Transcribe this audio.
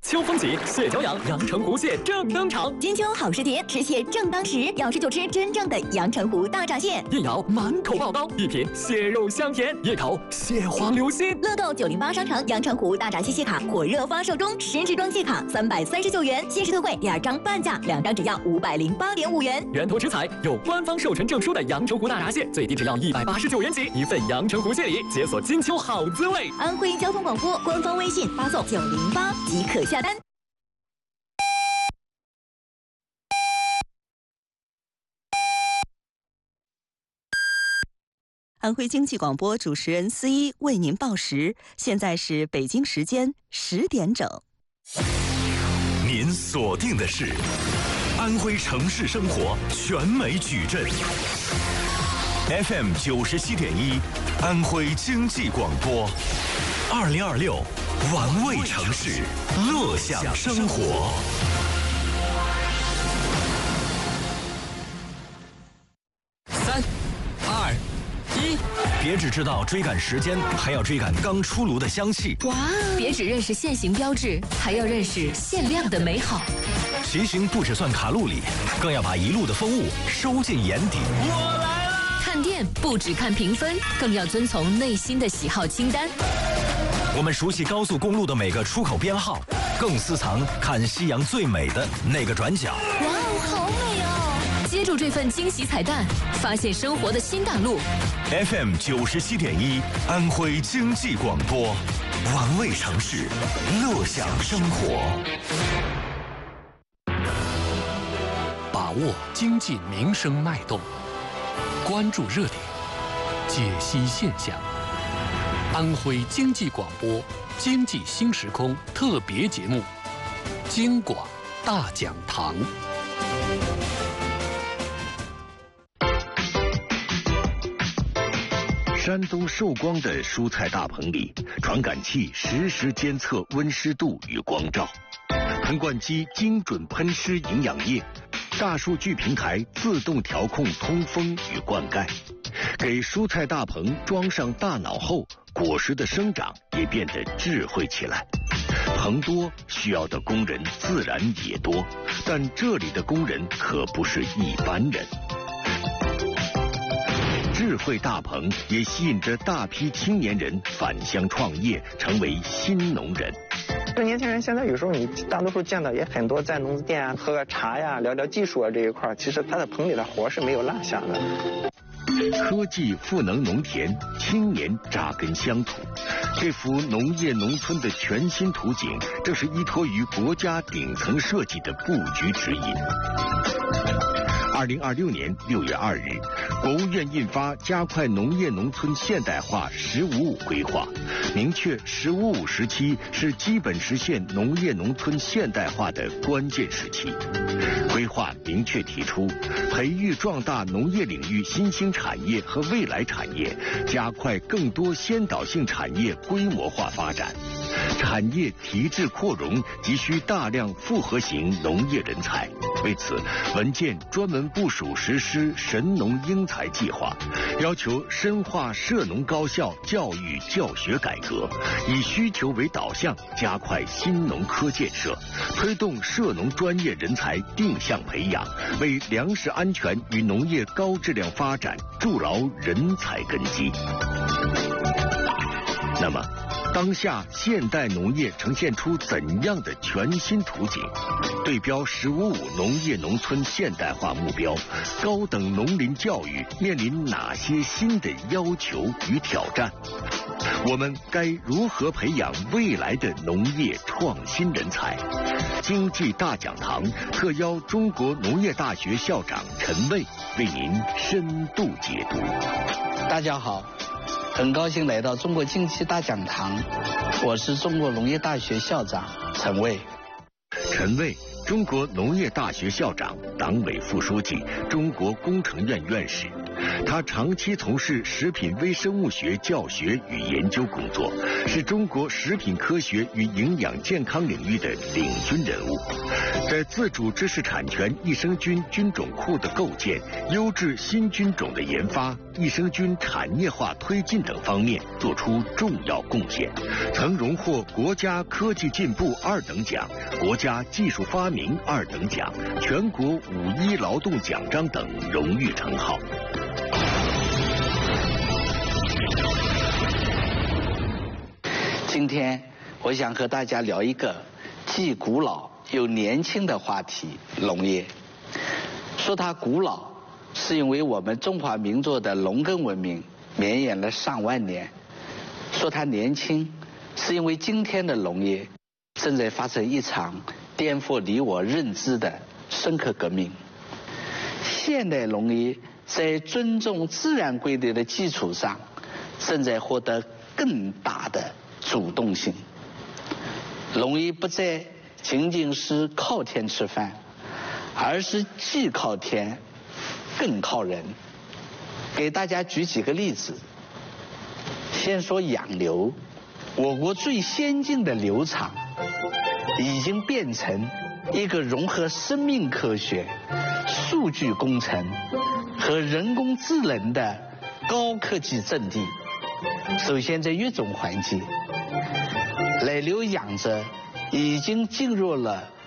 秋风起，蟹脚痒，阳澄湖蟹正登场。 金秋好时节，吃蟹正当时，要吃就吃真正的阳澄湖大闸蟹。 一咬满口爆刀，一品蟹肉香甜，一口蟹黄流心。 乐购908商场阳澄湖大闸蟹卡火热发售中，10支装蟹卡339元，限时特惠2张半价，2张只要508.5元。 源头食材有官方授权证书的阳澄湖大闸蟹，最低只要189元起，一份阳澄湖蟹礼，解锁金秋好滋味。 安徽交通广播官方微信发送908即可下单。安徽经济广播主持人思一为您报时，现在是北京时间10点整。 您锁定的是安徽城市生活全美矩阵 FM 97.1，安徽经济广播，2026玩味城市，乐享生活。 3、2、1， 别只知道追赶时间，还要追赶刚出炉的香气。 哇！别只认识现行标志，还要认识限量的美好。 骑行不只算卡路里，更要把一路的风物收进眼底。 我来了！ 看店不只看评分，更要遵从内心的喜好清单。 我们熟悉高速公路的每个出口编号，更私藏看夕阳最美的那个转角。 哇哦，好美哦！接住这份惊喜彩蛋，发现生活的新大陆。 FM 97.1，安徽经济广播，玩味城市，乐享生活。 把握经济民生脉动，关注热点，解析现象。安徽经济广播经济新时空特别节目《京广大讲堂》。 山东寿光的蔬菜大棚里，传感器实时监测温湿度与光照，喷灌机精准喷施营养液，大数据平台自动调控通风与灌溉。给蔬菜大棚装上大脑后，果实的生长也变得智慧起来。棚多，需要的工人自然也多，但这里的工人可不是一般人。智慧大棚也吸引着大批青年人返乡创业，成为新农人。 这年轻人现在有时候你大多数见到也很多，在农资店啊喝个茶呀，聊聊技术啊这一块，其实他的棚里的活是没有落下的。 科技赋能农田，青年扎根乡土，这幅农业农村的全新图景，正是依托于国家顶层设计的布局指引。2026年6月2日，国务院印发《加快农业农村现代化“15+5”规划》，明确“15+5”时期是基本实现农业农村现代化的关键时期。规划明确提出，培育壮大农业领域新兴产业和未来产业，加快更多先导性产业规模化发展。产业提质扩容急需大量复合型农业人才，为此，文件专门部署实施神农英才计划，要求深化涉农高校教育教学改革，以需求为导向，加快新农科建设，推动涉农专业人才定向培养，为粮食安全与农业高质量发展筑牢人才根基。那么，当下现代农业呈现出怎样的全新图景？对标“15+5”农业农村现代化目标，高等农林教育面临哪些新的要求与挑战？我们该如何培养未来的农业创新人才？经济大讲堂特邀中国农业大学校长陈卫为您深度解读。 大家好，很高兴来到中国经济大讲堂，我是中国农业大学校长陈卫。 陈卫，中国农业大学校长、党委副书记、中国工程院院士， 他长期从事食品微生物学教学与研究工作，是中国食品科学与营养健康领域的领军人物。在自主知识产权益生菌菌种库的构建、优质新菌种的研发、益生菌产业化推进等方面做出重要贡献，曾荣获国家科技进步2等奖、国家技术发明2等奖、全国5.1劳动奖章等荣誉称号。 今天我想和大家聊一个既古老又年轻的话题——农业。说它古老，是因为我们中华民族的农耕文明绵延了上万年；说它年轻，是因为今天的农业正在发生一场颠覆你我认知的深刻革命。现代农业在尊重自然规律的基础上，正在获得更大的主动性。农业不再仅仅是靠天吃饭，而是既靠天更靠人。给大家举几个例子。先说养牛，我国最先进的牛场已经变成一个融合生命科学、数据工程和人工智能的高科技阵地。首先在育种环节，奶牛养殖已经进入了